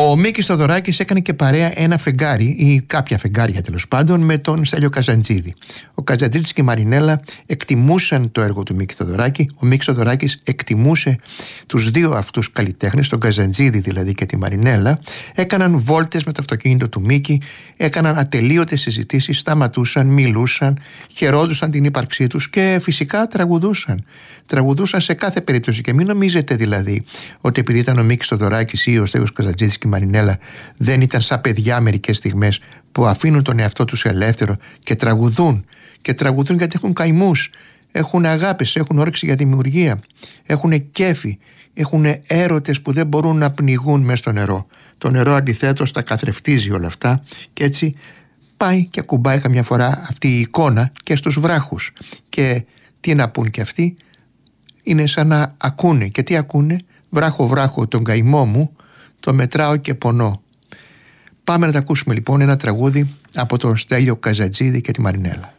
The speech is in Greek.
Ο Μίκης Θοδωράκης έκανε και παρέα ένα φεγγάρι ή κάποια φεγγάρια τέλος πάντων με τον Στέλιο Καζαντζίδη. Ο Καζαντζίδης και η Μαρινέλα εκτιμούσαν το έργο του Μίκη Θοδωράκη. Ο Μίκης Θοδωράκης εκτιμούσε τους δύο αυτούς καλλιτέχνες, τον Καζαντζίδη δηλαδή και τη Μαρινέλα. Έκαναν βόλτες με το αυτοκίνητο του Μίκη, έκαναν ατελείωτες συζητήσεις, σταματούσαν, μιλούσαν, χαιρόντουσαν την ύπαρξή τους και φυσικά τραγουδούσαν. Τραγουδούσαν σε κάθε περίπτωση και μην νομίζετε δηλαδή ότι επειδή ήταν ο Μίκης Θοδωράκης ή ο Στέλιος Καζαντζίδης και η Μαρινέλα δεν ήταν σαν παιδιά μερικές στιγμές που αφήνουν τον εαυτό τους ελεύθερο και τραγουδούν. Και τραγουδούν γιατί έχουν καημούς, έχουν αγάπες, έχουν όρεξη για δημιουργία, έχουν κέφι, έχουν έρωτες που δεν μπορούν να πνιγούν μέσα στο νερό. Το νερό αντιθέτως τα καθρεφτίζει όλα αυτά και έτσι πάει και ακουμπάει καμιά φορά αυτή η εικόνα και στους βράχους. Και τι να πούν και αυτοί, είναι σαν να ακούνε. Και τι ακούνε? Βράχο βράχο τον καημό μου το μετράω και πονώ. Πάμε να τα ακούσουμε λοιπόν ένα τραγούδι από τον Στέλιο Καζαντζίδη και τη Μαρινέλα.